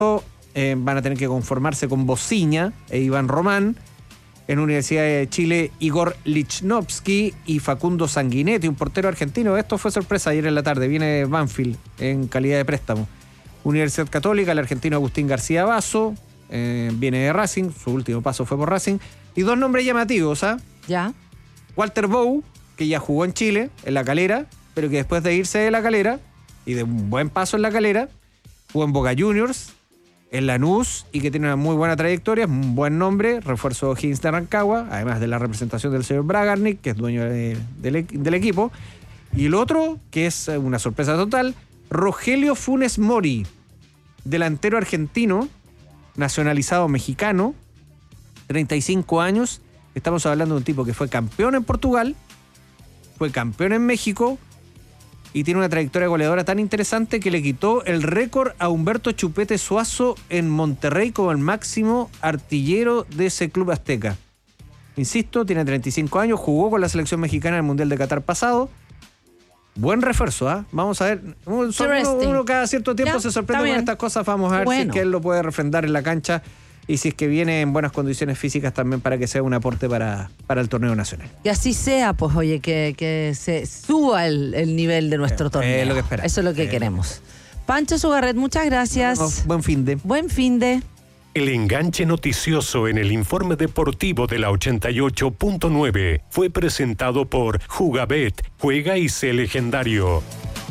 van a tener que conformarse con Bociña e Iván Román. En Universidad de Chile, Igor Lichnowsky y Facundo Sanguinetti, un portero argentino. Esto fue sorpresa ayer en la tarde. Viene de Banfield en calidad de préstamo. Universidad Católica, el argentino Agustín García Basso. Viene de Racing. Su último paso fue por Racing. Y dos nombres llamativos, ¿ah? Ya. Walter Bow, que ya jugó en Chile, en La Calera, pero que después de irse de La Calera y de un buen paso en La Calera, jugó en Boca Juniors, en Lanús, y que tiene una muy buena trayectoria, un buen nombre, refuerzo O'Higgins de Rancagua, además de la representación del señor Bragarnik, que es dueño del equipo. Y el otro, que es una sorpresa total, Rogelio Funes Mori, delantero argentino, nacionalizado mexicano, 35 años. Estamos hablando de un tipo que fue campeón en Portugal, fue campeón en México, y tiene una trayectoria goleadora tan interesante que le quitó el récord a Humberto Chupete Suazo en Monterrey como el máximo artillero de ese club azteca. Insisto, tiene 35 años, jugó con la selección mexicana en el Mundial de Qatar pasado. Buen refuerzo, ¿ah? Vamos a ver. Uno cada cierto tiempo se sorprende con estas cosas. Vamos a ver si es que él lo puede refrendar en la cancha y si es que viene en buenas condiciones físicas también para que sea un aporte para el torneo nacional. Y así sea, pues oye, que se suba el nivel de nuestro torneo. Es lo que esperamos. Eso es lo que queremos. Pancho Sugarret, muchas gracias. Buen fin de. Buen fin de. El enganche noticioso en el informe deportivo de la 88.9 fue presentado por Jugabet. Juega y sé legendario.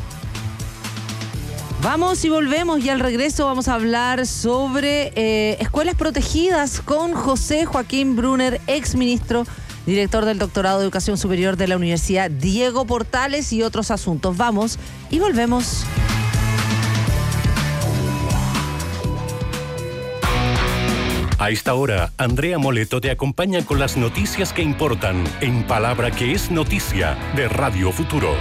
Vamos y volvemos, y al regreso vamos a hablar sobre escuelas protegidas con José Joaquín Brunner, exministro, director del Doctorado de Educación Superior de la Universidad Diego Portales, y otros asuntos. Vamos y volvemos. A esta hora, Andrea Moleto te acompaña con las noticias que importan en Palabra que es Noticia de Radio Futuro.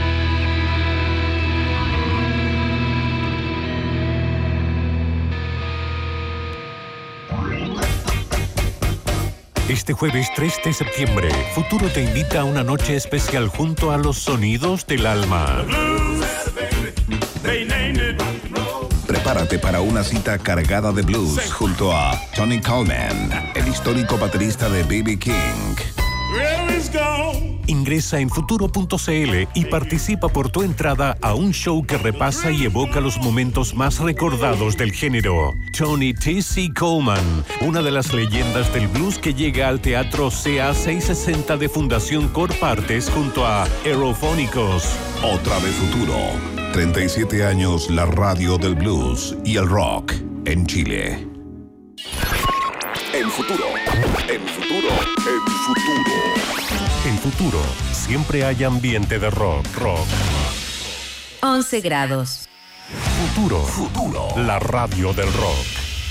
Este jueves 3 de septiembre, Futuro te invita a una noche especial junto a los sonidos del alma. Prepárate para una cita cargada de blues junto a Tony Coleman, el histórico baterista de B.B. King. Ingresa en futuro.cl y participa por tu entrada a un show que repasa y evoca los momentos más recordados del género. Tony T.C. Coleman, una de las leyendas del blues que llega al Teatro CA 660 de Fundación Corpartes junto a Aerofónicos. Otra vez Futuro. 37 años la radio del blues y el rock en Chile. El futuro. El futuro. El futuro. En Futuro, siempre hay ambiente de rock. 11 grados. Futuro. La radio del rock.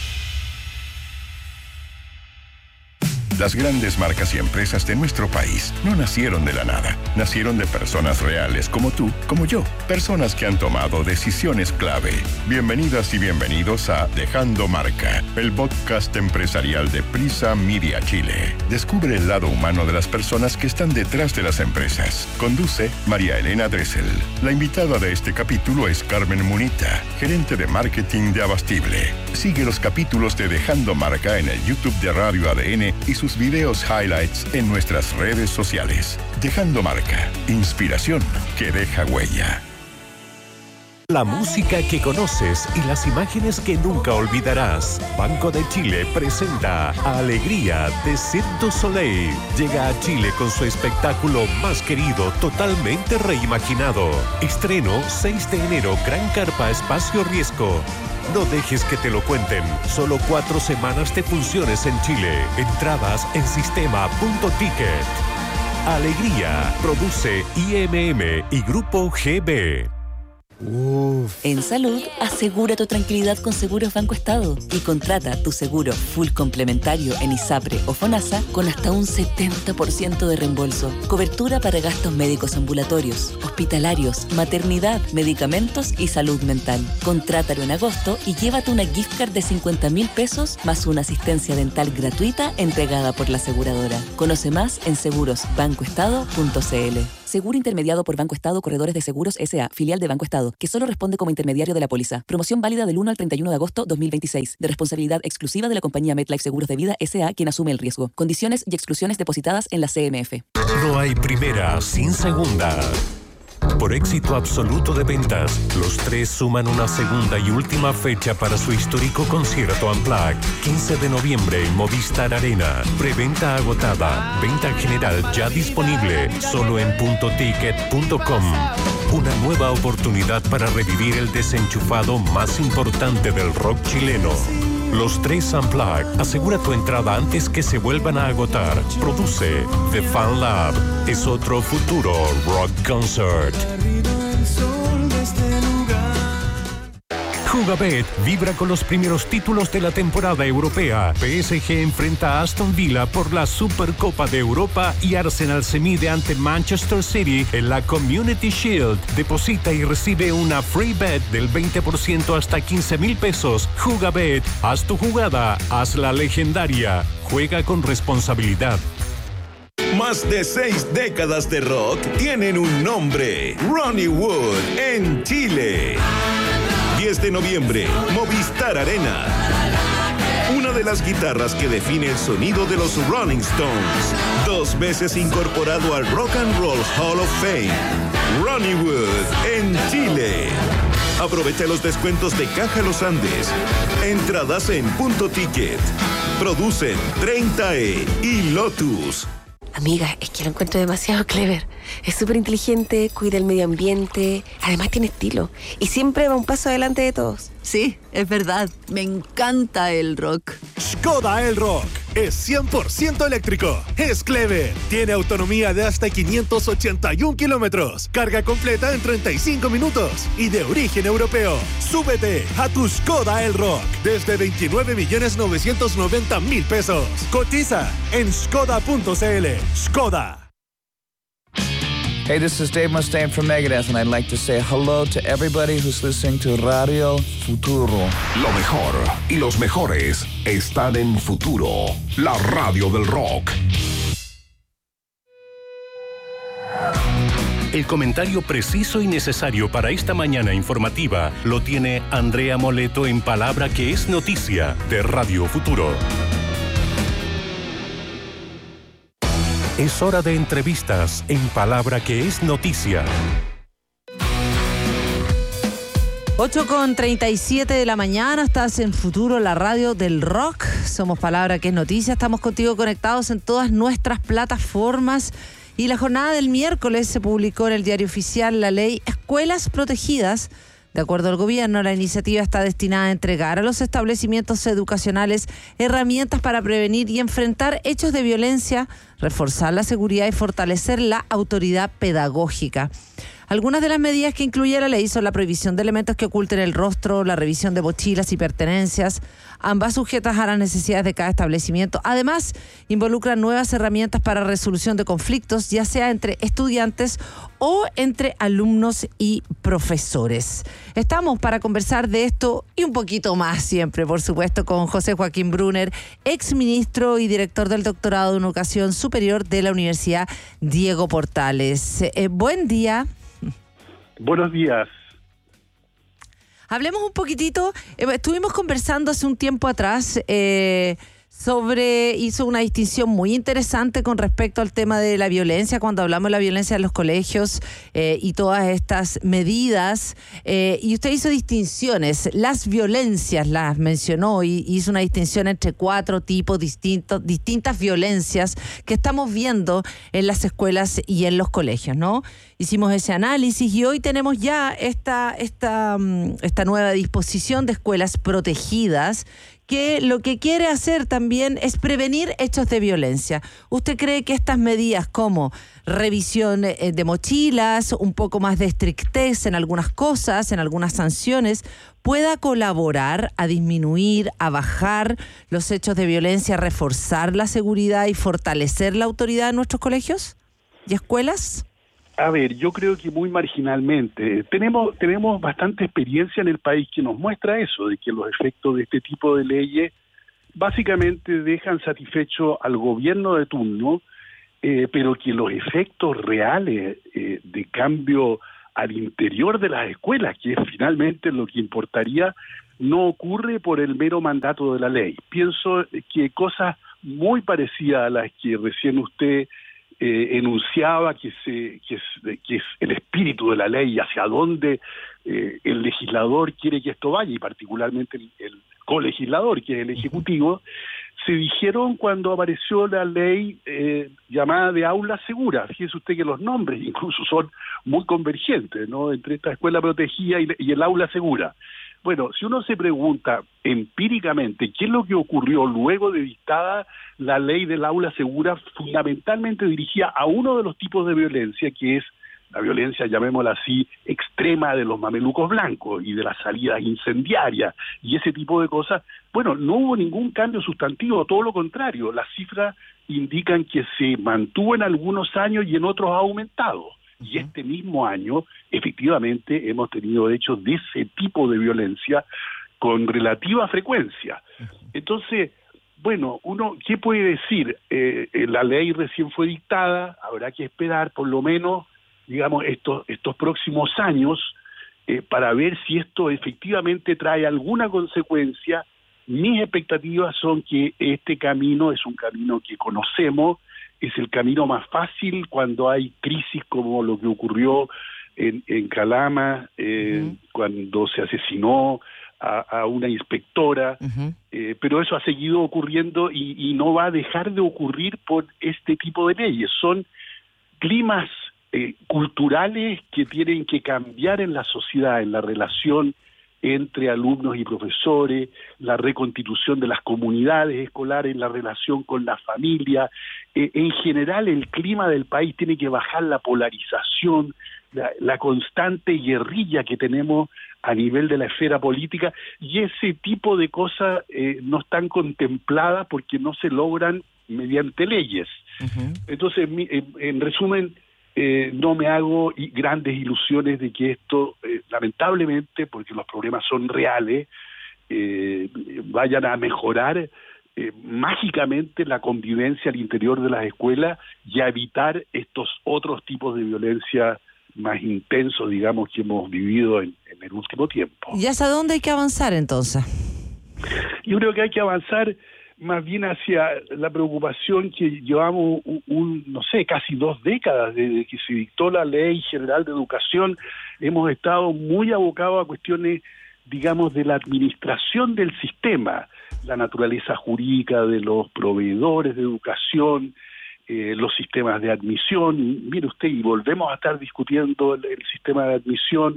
Las grandes marcas y empresas de nuestro país no nacieron de la nada. Nacieron de personas reales como tú, como yo. Personas que han tomado decisiones clave. Bienvenidas y bienvenidos a Dejando Marca, el podcast empresarial de Prisa Media Chile. Descubre el lado humano de las personas que están detrás de las empresas. Conduce María Elena Dressel. La invitada de este capítulo es Carmen Munita, gerente de marketing de Abastible. Sigue los capítulos de Dejando Marca en el YouTube de Radio ADN y sus videos highlights en nuestras redes sociales. Dejando Marca, inspiración que deja huella. La música que conoces y las imágenes que nunca olvidarás. Banco de Chile presenta Alegría de Cirque du Soleil. Llega a Chile con su espectáculo más querido, totalmente reimaginado. Estreno 6 de enero, Gran Carpa Espacio Riesgo. No dejes que te lo cuenten. Solo 4 semanas de funciones en Chile. Entradas en sistema.ticket. Alegría. Produce IMM y Grupo GB. En salud, asegura tu tranquilidad con Seguros Banco Estado y contrata tu seguro full complementario en ISAPRE o FONASA con hasta un 70% de reembolso. Cobertura para gastos médicos ambulatorios, hospitalarios, maternidad, medicamentos y salud mental. Contrátalo en agosto y llévate una gift card de 50.000 pesos más una asistencia dental gratuita entregada por la aseguradora. Conoce más en segurosbancoestado.cl. Seguro intermediado por Banco Estado Corredores de Seguros S.A., filial de Banco Estado, que solo responde como intermediario de la póliza. Promoción válida del 1 al 31 de agosto 2026. De responsabilidad exclusiva de la compañía MetLife Seguros de Vida S.A., quien asume el riesgo. Condiciones y exclusiones depositadas en la CMF. No hay primera sin segunda. Por éxito absoluto de ventas, los tres suman una segunda y última fecha para su histórico concierto Unplugged. 15 de noviembre en Movistar Arena. Preventa agotada. Venta general ya disponible. Solo en puntoticket.com. Una nueva oportunidad para revivir el desenchufado más importante del rock chileno. Los tres Unplugged. Asegura tu entrada antes que se vuelvan a agotar. Produce The Fan Lab. Es otro futuro rock concert. Jugabet vibra con los primeros títulos de la temporada europea. PSG enfrenta a Aston Villa por la Supercopa de Europa y Arsenal se mide ante Manchester City en la Community Shield. Deposita y recibe una free bet del 20% hasta 15,000 pesos. Jugabet, haz tu jugada, hazla legendaria. Juega con responsabilidad. Más de 6 décadas de rock tienen un nombre: Ronnie Wood en Chile. 10 de noviembre, Movistar Arena. Una de las guitarras que define el sonido de los Rolling Stones. 2 veces incorporado al Rock and Roll Hall of Fame. Ronnie Wood en Chile. Aprovecha los descuentos de Caja Los Andes. Entradas en Punto Ticket. Producen 30E y Lotus. Amiga, es que lo encuentro demasiado clever. Es súper inteligente, cuida el medio ambiente, además tiene estilo y siempre va un paso adelante de todos. Sí, es verdad. Me encanta el rock. Skoda Elrock es 100% eléctrico. Es clever. Tiene autonomía de hasta 581 kilómetros. Carga completa en 35 minutos. Y de origen europeo. Súbete a tu Skoda Elrock desde 29.990.000 pesos. Cotiza en skoda.cl. Skoda. Hey, this is Dave Mustaine from Megadeth, and I'd like to say hello to everybody who's listening to Radio Futuro. Lo mejor y los mejores están en Futuro, la radio del rock. El comentario preciso y necesario para esta mañana informativa lo tiene Andrea Moleto en Palabra que es Noticia de Radio Futuro. Es hora de entrevistas en Palabra que es Noticia. 8:37 de la mañana, estás en Futuro, la radio del rock. Somos Palabra que es Noticia, estamos contigo conectados en todas nuestras plataformas. Y la jornada del miércoles se publicó en el Diario Oficial la ley Escuelas Protegidas. De acuerdo al gobierno, la iniciativa está destinada a entregar a los establecimientos educacionales herramientas para prevenir y enfrentar hechos de violencia, reforzar la seguridad y fortalecer la autoridad pedagógica. Algunas de las medidas que incluye la ley son la prohibición de elementos que oculten el rostro, la revisión de mochilas y pertenencias, ambas sujetas a las necesidades de cada establecimiento. Además, involucran nuevas herramientas para resolución de conflictos, ya sea entre estudiantes o entre alumnos y profesores. Estamos para conversar de esto y un poquito más siempre, por supuesto, con José Joaquín Brunner, exministro y director del doctorado en Educación Superior de la Universidad Diego Portales. Buen día. Buenos días. Hablemos un poquitito, estuvimos conversando hace un tiempo atrás hizo una distinción muy interesante con respecto al tema de la violencia, cuando hablamos de la violencia en los colegios y todas estas medidas, y usted hizo distinciones, las violencias las mencionó y hizo una distinción entre 4 tipos distintas violencias que estamos viendo en las escuelas y en los colegios, ¿no? Hicimos ese análisis y hoy tenemos ya esta nueva disposición de escuelas protegidas, que lo que quiere hacer también es prevenir hechos de violencia. ¿Usted cree que estas medidas como revisión de mochilas, un poco más de estrictez en algunas cosas, en algunas sanciones, pueda colaborar a disminuir, a bajar los hechos de violencia, reforzar la seguridad y fortalecer la autoridad en nuestros colegios y escuelas? A ver, yo creo que muy marginalmente. Tenemos bastante experiencia en el país que nos muestra eso, de que los efectos de este tipo de leyes básicamente dejan satisfecho al gobierno de turno pero que los efectos reales de cambio al interior de las escuelas, que es finalmente lo que importaría, no ocurre por el mero mandato de la ley. Pienso que cosas muy parecidas a las que recién usted enunciaba, que es el espíritu de la ley y hacia dónde el legislador quiere que esto vaya, y particularmente el colegislador, que es el Ejecutivo, se dijeron cuando apareció la ley llamada de aula segura. Fíjese usted que los nombres incluso son muy convergentes, ¿no?, entre esta escuela protegida y el aula segura. Bueno, si uno se pregunta empíricamente qué es lo que ocurrió luego de dictada la ley del aula segura, fundamentalmente dirigida a uno de los tipos de violencia, que es la violencia, llamémosla así, extrema de los mamelucos blancos y de las salidas incendiarias y ese tipo de cosas. Bueno, no hubo ningún cambio sustantivo, todo lo contrario. Las cifras indican que se mantuvo en algunos años y en otros ha aumentado. Y este mismo año, efectivamente, hemos tenido hechos de ese tipo de violencia con relativa frecuencia. Entonces, bueno, ¿qué puede decir? La ley recién fue dictada, habrá que esperar por lo menos, digamos, estos próximos años para ver si esto efectivamente trae alguna consecuencia. Mis expectativas son que este camino es un camino que conocemos, es el camino más fácil cuando hay crisis como lo que ocurrió en Calama, cuando se asesinó a una inspectora, pero eso ha seguido ocurriendo y no va a dejar de ocurrir por este tipo de leyes. Son climas culturales que tienen que cambiar en la sociedad, en la relación entre alumnos y profesores, la reconstitución de las comunidades escolares, la relación con la familia. En general, el clima del país tiene que bajar, la polarización, la constante guerrilla que tenemos a nivel de la esfera política, y ese tipo de cosas no están contempladas porque no se logran mediante leyes. Entonces, en resumen, no me hago grandes ilusiones de que esto, lamentablemente, porque los problemas son reales, vayan a mejorar mágicamente la convivencia al interior de las escuelas y a evitar estos otros tipos de violencia más intensos, digamos, que hemos vivido en el último tiempo. ¿Y hasta dónde hay que avanzar entonces? Yo creo que hay que avanzar más bien hacia la preocupación que llevamos no sé, casi 2 décadas desde que se dictó la Ley General de Educación. Hemos estado muy abocados a cuestiones, digamos, de la administración del sistema, la naturaleza jurídica de los proveedores de educación, los sistemas de admisión. Mire usted, y volvemos a estar discutiendo el sistema de admisión,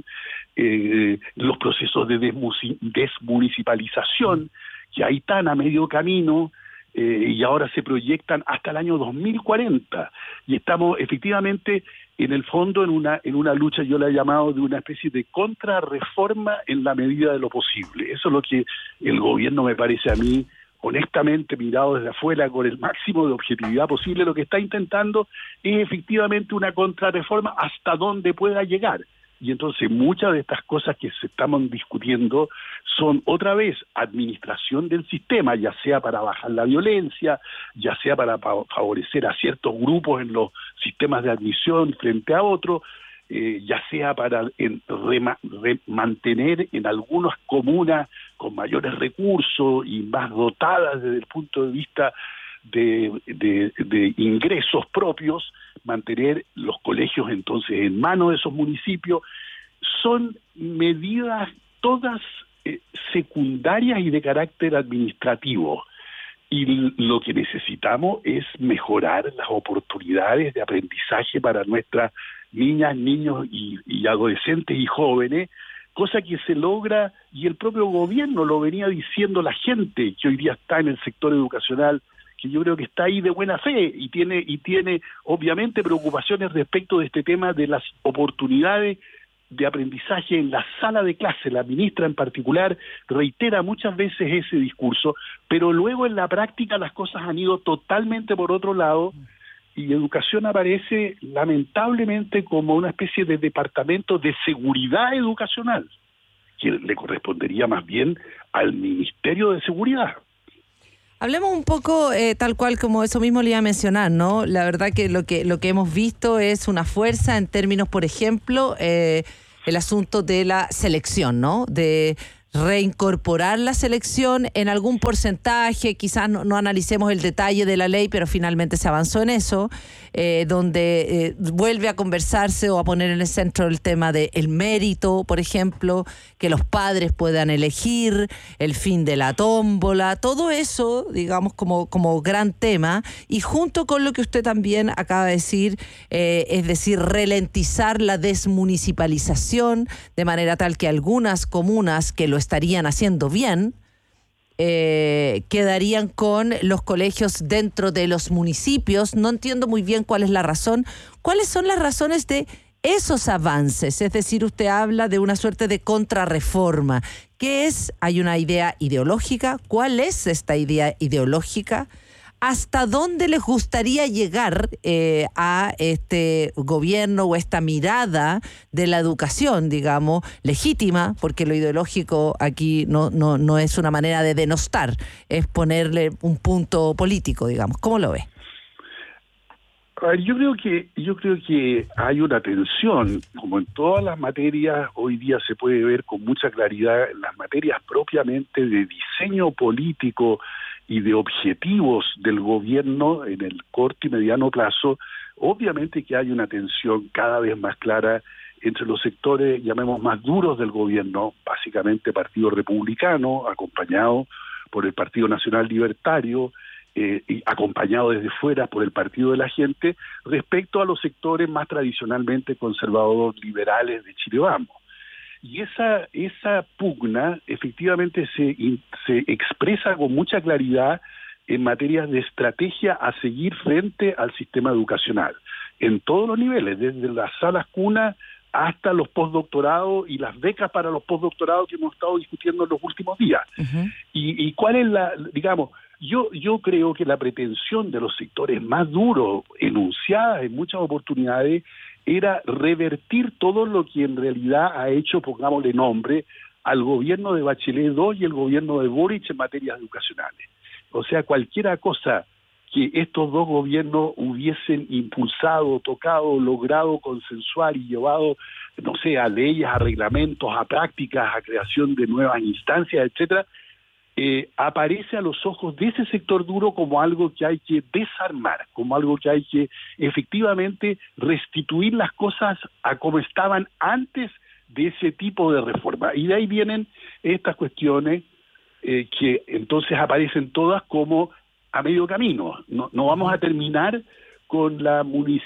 los procesos de desmunicipalización, que ahí están a medio camino, y ahora se proyectan hasta el año 2040, y estamos efectivamente en el fondo en una lucha, yo la he llamado de una especie de contrarreforma en la medida de lo posible. Eso es lo que el gobierno, me parece a mí, honestamente, mirado desde afuera con el máximo de objetividad posible, lo que está intentando es efectivamente una contrarreforma hasta donde pueda llegar. Y entonces muchas de estas cosas que se estamos discutiendo son otra vez administración del sistema, ya sea para bajar la violencia, ya sea para favorecer a ciertos grupos en los sistemas de admisión frente a otros, ya sea para mantener en algunas comunas con mayores recursos y más dotadas desde el punto de vista de ingresos propios, mantener los colegios entonces en manos de esos municipios. Son medidas todas secundarias y de carácter administrativo, y lo que necesitamos es mejorar las oportunidades de aprendizaje para nuestras niñas, niños y adolescentes y jóvenes, cosa que se logra, y el propio gobierno lo venía diciendo, la gente que hoy día está en el sector educacional, que yo creo que está ahí de buena fe y tiene obviamente preocupaciones respecto de este tema de las oportunidades de aprendizaje en la sala de clase. La ministra en particular reitera muchas veces ese discurso, pero luego en la práctica las cosas han ido totalmente por otro lado, y educación aparece lamentablemente como una especie de departamento de seguridad educacional, que le correspondería más bien al Ministerio de Seguridad. Hablemos un poco, tal cual como eso mismo le iba a mencionar, ¿no? La verdad que lo que hemos visto es una fuerza en términos, por ejemplo, el asunto de la selección, ¿no? De reincorporar la selección en algún porcentaje, quizás no analicemos el detalle de la ley, pero finalmente se avanzó en eso, donde vuelve a conversarse o a poner en el centro el tema del mérito, por ejemplo, que los padres puedan elegir, el fin de la tómbola, todo eso, digamos, como gran tema, y junto con lo que usted también acaba de decir, es decir, ralentizar la desmunicipalización, de manera tal que algunas comunas que lo estarían haciendo bien, quedarían con los colegios dentro de los municipios. No entiendo muy bien cuál es la razón. ¿Cuáles son las razones de esos avances? Es decir, usted habla de una suerte de contrarreforma. ¿Qué es? ¿Hay una idea ideológica? ¿Cuál es esta idea ideológica? ¿Hasta dónde les gustaría llegar a este gobierno o esta mirada de la educación, digamos, legítima? Porque lo ideológico aquí no es una manera de denostar, es ponerle un punto político, digamos. ¿Cómo lo ve? A ver, yo creo que hay una tensión, como en todas las materias, hoy día se puede ver con mucha claridad en las materias propiamente de diseño político y de objetivos del gobierno en el corto y mediano plazo. Obviamente que hay una tensión cada vez más clara entre los sectores, llamemos, más duros del gobierno, básicamente Partido Republicano, acompañado por el Partido Nacional Libertario, y acompañado desde fuera por el Partido de la Gente, respecto a los sectores más tradicionalmente conservadores liberales de Chile Vamos. Y esa pugna efectivamente se expresa con mucha claridad en materias de estrategia a seguir frente al sistema educacional, en todos los niveles, desde las salas cuna hasta los postdoctorados y las becas para los postdoctorados que hemos estado discutiendo en los últimos días. Uh-huh. Y cuál es yo creo que la pretensión de los sectores más duros, enunciada en muchas oportunidades, era revertir todo lo que en realidad ha hecho, pongámosle nombre, al gobierno de Bachelet II y el gobierno de Boric en materias educacionales. O sea, cualquiera cosa que estos dos gobiernos hubiesen impulsado, tocado, logrado consensuar y llevado, no sé, a leyes, a reglamentos, a prácticas, a creación de nuevas instancias, etcétera, aparece a los ojos de ese sector duro como algo que hay que desarmar, como algo que hay que efectivamente restituir las cosas a como estaban antes de ese tipo de reforma. Y de ahí vienen estas cuestiones que entonces aparecen todas como a medio camino. No vamos a terminar con la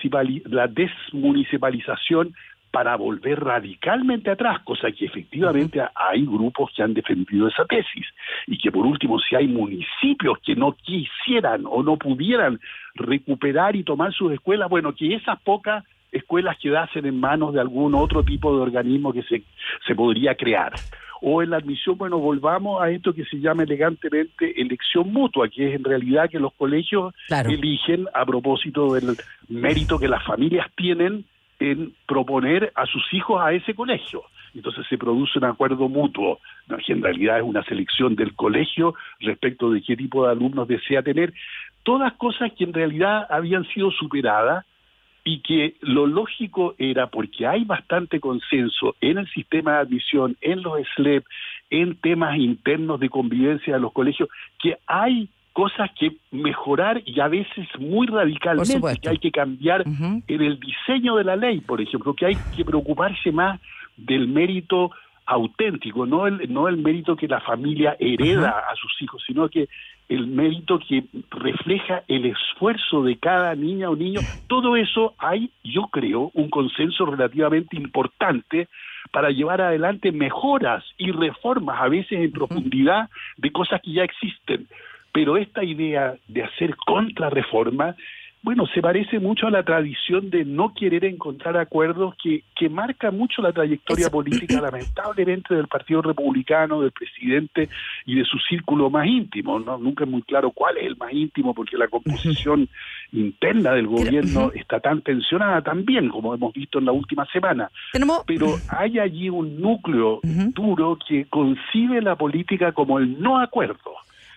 desmunicipalización para volver radicalmente atrás, cosa que efectivamente hay grupos que han defendido esa tesis, y que por último, si hay municipios que no quisieran o no pudieran recuperar y tomar sus escuelas, bueno, que esas pocas escuelas quedasen en manos de algún otro tipo de organismo que se podría crear. O en la admisión, bueno, volvamos a esto que se llama elegantemente elección mutua, que es en realidad que los colegios eligen a propósito del mérito que las familias tienen en proponer a sus hijos a ese colegio. Entonces se produce un acuerdo mutuo, ¿no? Que en realidad es una selección del colegio respecto de qué tipo de alumnos desea tener. Todas cosas que en realidad habían sido superadas y que lo lógico era, porque hay bastante consenso en el sistema de admisión, en los SLEP, en temas internos de convivencia de los colegios, que hay cosas que mejorar y a veces muy radicalmente, que hay que cambiar en el diseño de la ley, por ejemplo, que hay que preocuparse más del mérito auténtico, no el mérito que la familia hereda a sus hijos, sino que el mérito que refleja el esfuerzo de cada niña o niño. Todo eso hay, yo creo, un consenso relativamente importante para llevar adelante mejoras y reformas, a veces en profundidad, de cosas que ya existen. Pero esta idea de hacer contrarreforma, bueno, se parece mucho a la tradición de no querer encontrar acuerdos que marca mucho la trayectoria política, lamentablemente, del Partido Republicano, del presidente y de su círculo más íntimo, ¿no? Nunca es muy claro cuál es el más íntimo, porque la composición interna del gobierno está tan tensionada también, como hemos visto en la última semana. Pero hay allí un núcleo duro que concibe la política como el no acuerdo.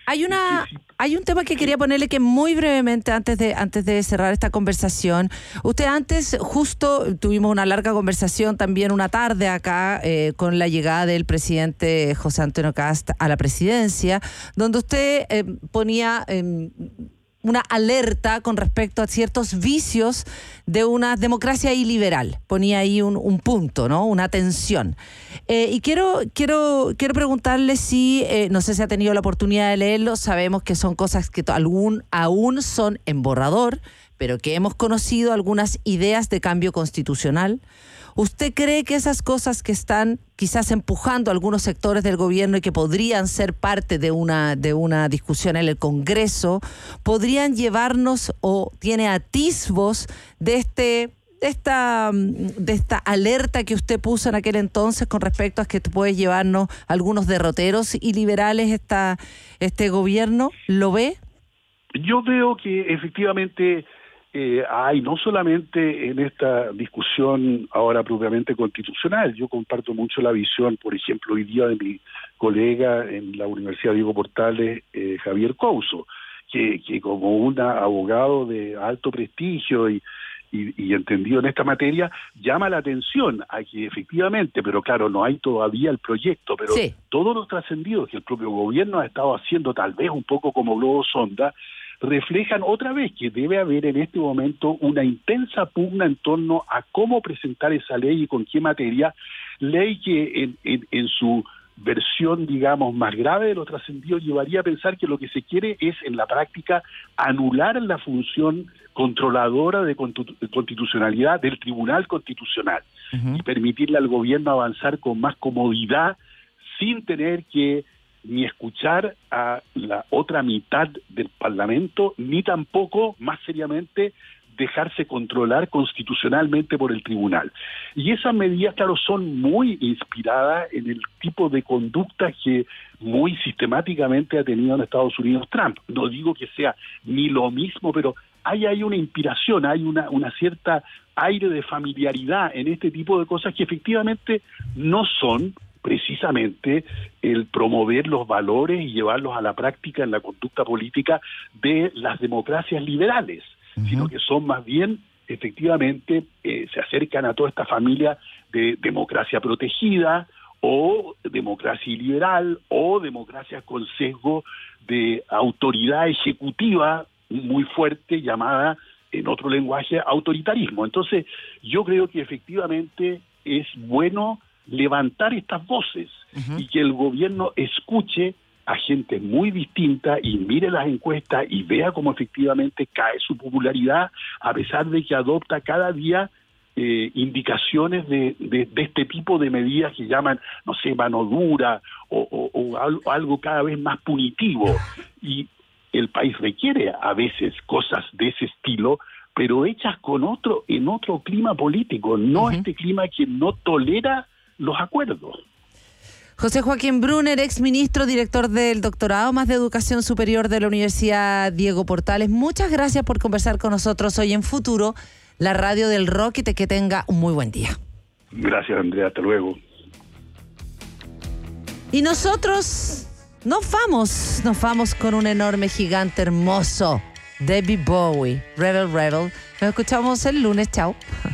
Hay un tema que quería ponerle que muy brevemente antes de cerrar esta conversación. Usted antes, justo tuvimos una larga conversación también una tarde acá con la llegada del presidente José Antonio Kast a la presidencia, donde usted ponía una alerta con respecto a ciertos vicios de una democracia iliberal. Ponía ahí un punto, ¿no? Una tensión. Y quiero preguntarle si, no sé si ha tenido la oportunidad de leerlo, sabemos que son cosas que aún son en borrador, pero que hemos conocido algunas ideas de cambio constitucional. ¿Usted cree que esas cosas que están quizás empujando algunos sectores del gobierno y que podrían ser parte de una discusión en el Congreso, podrían llevarnos o tiene atisbos de esta alerta que usted puso en aquel entonces con respecto a que puede llevarnos algunos derroteros y liberales este gobierno? ¿Lo ve? Yo veo que efectivamente hay, no solamente en esta discusión ahora propiamente constitucional, yo comparto mucho la visión, por ejemplo, hoy día de mi colega en la Universidad Diego Portales, Javier Couso, que como un abogado de alto prestigio y entendido en esta materia, llama la atención a que efectivamente, pero claro, no hay todavía el proyecto, pero sí, todos los trascendidos que el propio gobierno ha estado haciendo, tal vez un poco como globo sonda, reflejan otra vez que debe haber en este momento una intensa pugna en torno a cómo presentar esa ley y con qué materia, ley que en su versión, digamos, más grave de lo trascendido llevaría a pensar que lo que se quiere es, en la práctica, anular la función controladora de constitucionalidad del Tribunal Constitucional y permitirle al gobierno avanzar con más comodidad sin tener que ni escuchar a la otra mitad del Parlamento, ni tampoco, más seriamente, dejarse controlar constitucionalmente por el tribunal. Y esas medidas, claro, son muy inspiradas en el tipo de conducta que muy sistemáticamente ha tenido en Estados Unidos Trump. No digo que sea ni lo mismo, pero hay una inspiración, hay una cierta aire de familiaridad en este tipo de cosas que efectivamente no son precisamente el promover los valores y llevarlos a la práctica en la conducta política de las democracias liberales, sino que son más bien, efectivamente, se acercan a toda esta familia de democracia protegida o democracia iliberal o democracia con sesgo de autoridad ejecutiva muy fuerte llamada, en otro lenguaje, autoritarismo. Entonces, yo creo que efectivamente es bueno levantar estas voces y que el gobierno escuche a gente muy distinta y mire las encuestas y vea cómo efectivamente cae su popularidad a pesar de que adopta cada día indicaciones de este tipo de medidas que llaman, no sé, mano dura o algo cada vez más punitivo. Y el país requiere a veces cosas de ese estilo, pero hechas en otro clima político, no este clima que no tolera los acuerdos. José Joaquín Brunner, exministro, director del Doctorado más de Educación Superior de la Universidad Diego Portales. Muchas gracias por conversar con nosotros hoy en Futuro, la radio del rock, y que tenga un muy buen día. Gracias, Andrea. Hasta luego. Y nosotros nos vamos con un enorme gigante hermoso, David Bowie, Rebel Rebel. Nos escuchamos el lunes. Chao.